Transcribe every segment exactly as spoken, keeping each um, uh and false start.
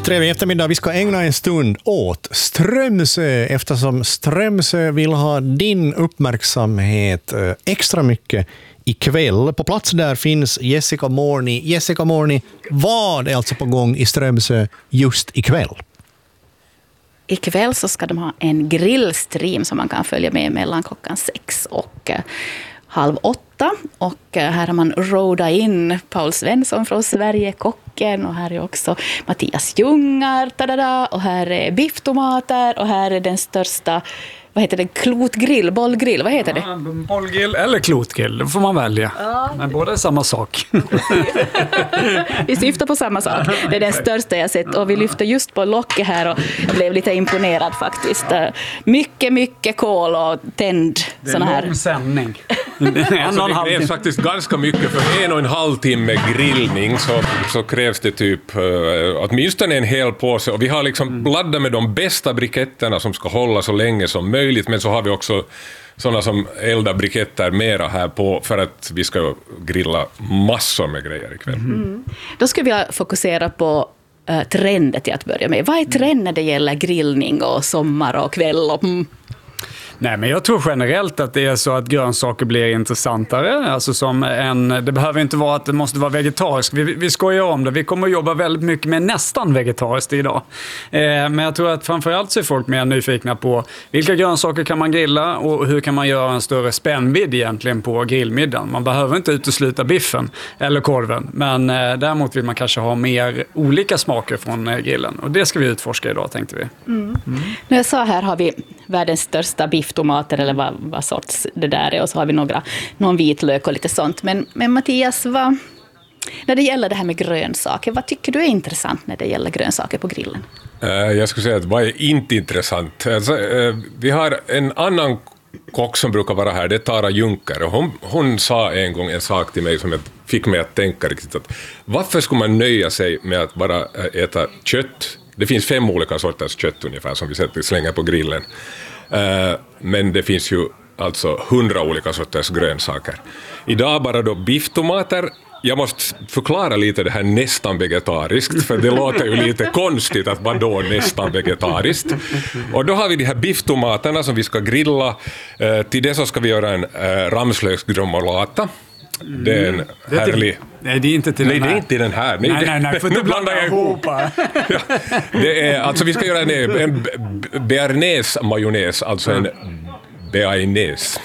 Trevlig eftermiddag. Vi ska ägna en stund åt Strömsö eftersom Strömsö vill ha din uppmärksamhet extra mycket ikväll. På plats där finns Jessica Morni. Jessica Morni, vad är alltså på gång i Strömsö just ikväll? Ikväll så ska de ha en grillstream som man kan följa med mellan klockan sex och halv åtta. Och här har man rodat in Paul Svensson från Sverige, kocken. Och här är också Mattias Ljungar. Tadada, och här är bifftomater. Och här är den största, vad heter det, klotgrill, bollgrill, vad heter det? Ja, bollgrill eller klotgrill, det får man välja. Ja. Men båda är samma sak. Vi syftar på samma sak. Det är den största jag sett och vi lyfter just på locket här och blev lite imponerad faktiskt. Mycket, mycket kol och tänd såna här. Det är lång sändning. Alltså det krävs faktiskt ganska mycket för en och en halv timme grillning så, så krävs det typ uh, åtminstone en hel påse och vi har liksom laddat med de bästa briketterna som ska hålla så länge som möjligt, men så har vi också sådana som eldar briketter mera här på för att vi ska grilla massor med grejer ikväll. Mm. Då ska vi fokusera på uh, trender till att börja med. Vad är trend när det gäller grillning och sommar och kväll och... Mm. Nej, men jag tror generellt att det är så att grönsaker blir intressantare. Alltså som en, det behöver inte vara att det måste vara vegetariskt. Vi, vi skojar om det. Vi kommer att jobba väldigt mycket med nästan vegetariskt idag. Eh, men jag tror att framförallt så är folk mer nyfikna på vilka grönsaker kan man grilla och hur kan man göra en större spännvidd egentligen på grillmiddagen. Man behöver inte utesluta biffen eller korven. Men eh, däremot vill man kanske ha mer olika smaker från eh, grillen. Och det ska vi utforska idag, tänkte vi. Mm. Mm. Nu jag sa här har vi världens största bifftomater eller vad, vad sorts det där är och så har vi några, någon vitlök och lite sånt. Men, men Mattias, vad, när det gäller det här med grönsaker, vad tycker du är intressant när det gäller grönsaker på grillen? Jag skulle säga att vad är inte intressant? Alltså, vi har en annan kock som brukar vara här, det är Tara Junker och hon, hon sa en gång en sak till mig som jag fick mig att tänka riktigt att varför skulle man nöja sig med att bara äta kött? Det finns fem olika sorters kött ungefär som vi sätter slänger på grillen. Uh, men det finns ju alltså hundra olika sorters grönsaker. Idag bara då bifftomater. Jag måste förklara lite det här nästan vegetariskt, för det låter ju lite konstigt att man då nästan vegetariskt. Och då har vi de här bifftomaterna som vi ska grilla. Uh, till det så ska vi göra en uh, ramslöksgromolata. Det är en mm. det är härlig... Till, nej, det är inte till nej, den här. Nej, det är inte den här. Nej, nej, nej, nej för nu blandar jag ihop. ja, det är, alltså vi ska göra en, en bearnaise-majonnäs, alltså en bearnaise.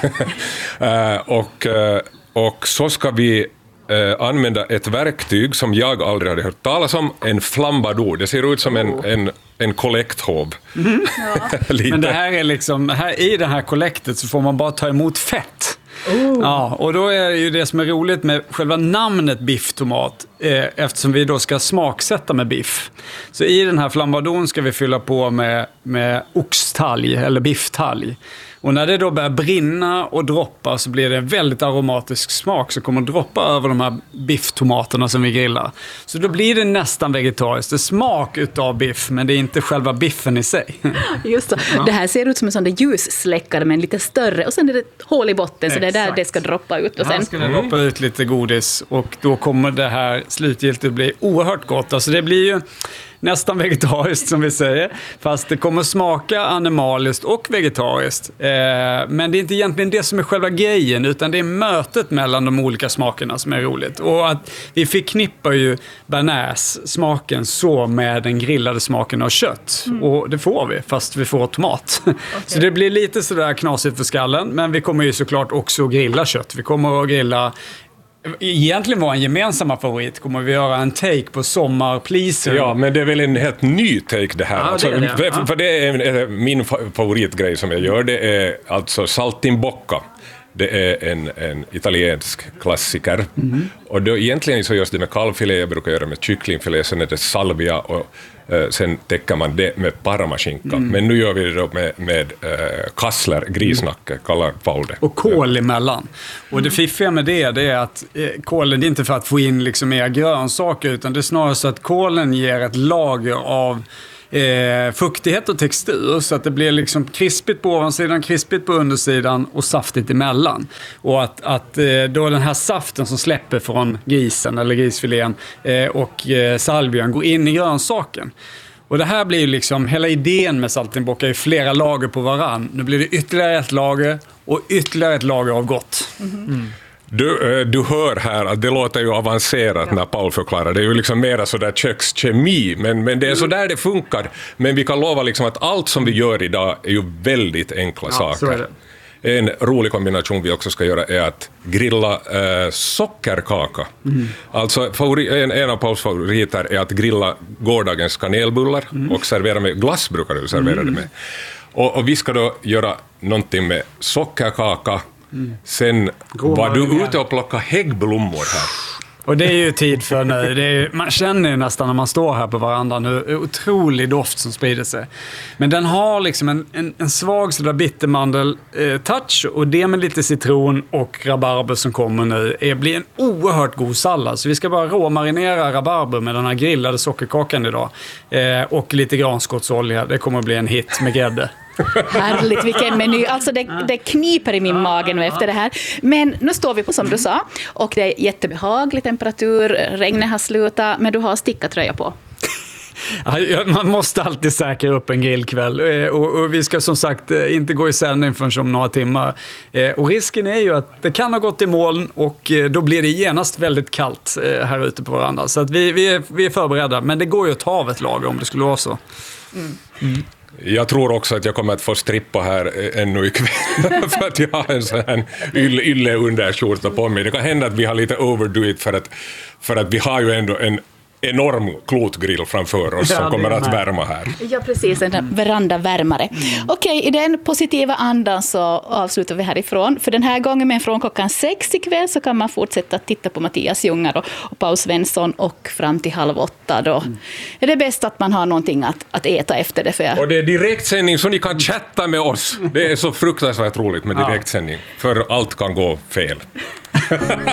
uh, och, uh, och så ska vi uh, använda ett verktyg som jag aldrig hade hört talas om, en flambador. Det ser ut som en... Oh. en en kollekthov. Mm. Ja. Men det här är liksom, här, i det här kollektet så får man bara ta emot fett. Oh. Ja, och då är det ju det som är roligt med själva namnet bifftomat eh, eftersom vi då ska smaksätta med biff. Så i den här flambadon ska vi fylla på med, med oxtalg eller bifftalg. Och när det då börjar brinna och droppa så blir det en väldigt aromatisk smak som kommer att droppa över de här bifftomaterna som vi grillar. Så då blir det nästan vegetariskt. Det är smak utav biff, men det är inte själva biffen i sig. Just så. Ja. Det här ser ut som en sån där ljussläckare men lite större. Och sen är det ett hål i botten. Exakt. Så det är där det ska droppa ut. Och sen... Här ska det droppa ut lite godis. Och då kommer det här slutgiltigt bli oerhört gott. Alltså det blir ju... nästan vegetariskt som vi säger. Fast det kommer smaka animaliskt och vegetariskt. Eh, men det är inte egentligen det som är själva grejen. Utan det är mötet mellan de olika smakerna som är roligt. Och att vi förknippar ju bearnaise-smaken så med den grillade smaken av kött. Mm. Och det får vi, fast vi får tomat. Okay. Så det blir lite sådär knasigt för skallen. Men vi kommer ju såklart också grilla kött. Vi kommer att grilla... Egentligen var en gemensamma favorit. Kommer vi göra en take på sommarpleaser? Ja, men det är väl en helt ny take det här. Ja, alltså, det är det. För, Ja. för det är min favoritgrej som jag gör. Det är alltså saltimbocca. Det är en, en italiensk klassiker. Mm. Och då egentligen så görs det med kalvfilé. Jag brukar göra med kycklingfilé. Sen är det salvia och uh, sen täcker man det med parmaskinka. Mm. Men nu gör vi det då med, med uh, kassler, grisnacke, mm. kallar Paul det. Och kål emellan. Och det fiffiga med det, det är att eh, kålen det är inte för att få in liksom mer grönsaker utan det är snarare så att kålen ger ett lager av eh, fuktighet och textur så att det blir liksom krispigt på ovansidan, krispigt på undersidan och saftigt emellan. Och att, att eh, då den här saften som släpper från grisen eller grisfilén eh, och eh, salvian går in i grönsaken. Och det här blir ju liksom, hela idén med saltimbocca är flera lager på varann. Nu blir det ytterligare ett lager och ytterligare ett lager av gott. Mm. Du, du hör här att det låter ju avancerat när Paul förklarar. Det är ju liksom mera sådär kökskemi, men, men det är så där det funkar. Men vi kan lova liksom att allt som vi gör idag är ju väldigt enkla ja, saker. Så är det. En rolig kombination vi också ska göra är att grilla eh, sockerkaka. Mm. Alltså favori, en, en av Pauls favoriter är att grilla gårdagens kanelbullar mm. och servera med glass brukar du servera mm. det med. Och, och vi ska då göra någonting med sockerkaka. Mm. Sen God var du ute och plocka häggblommor här. Och det är ju tid för nu. Det är, man känner ju nästan när man står här på varandan hur otrolig doft som sprider sig. Men den har liksom en, en, en svag sådär bittermandel-touch och det med lite citron och rabarber som kommer nu är, blir en oerhört god sallad. Så vi ska bara råmarinera rabarber med den här grillade sockerkakan idag. Eh, och lite granskottsolja. Det kommer att bli en hit med grädde. Härligt, vilken meny. Alltså det, det kniper i min mage nu efter det här. Men nu står vi på som du sa. Och det är jättebehaglig temperatur. Regnet har slutat. Men du har stickatröja på. Man måste alltid säkra upp en grillkväll. Och, och vi ska som sagt inte gå i sändning förrän om några timmar. Och risken är ju att det kan ha gått i moln. Och då blir det genast väldigt kallt här ute på varandra. Så att vi, vi, är, vi är förberedda. Men det går ju att ta av ett lager om det skulle vara så. Mm. Mm. Jag tror också att jag kommer att få strippa här ännu ikväll för att jag har en sån här ylle, ylle underskjorta på mig. Det kan hända att vi har lite overdo it för att, för att vi har ju ändå en enorm klotgrill framför oss ja, som kommer att värma här. Ja, precis. En verandavärmare. Mm. Okej, i den positiva andan så avslutar vi härifrån. För den här gången med från klockan sex ikväll så kan man fortsätta titta på Mattias Ljungar och, och Paul Svensson och fram till halv åtta. Då mm. är det bäst att man har någonting att, att äta efter det. För och det är direktsändning så ni kan chatta med oss. Det är så fruktansvärt roligt med direktsändning. För allt kan gå fel.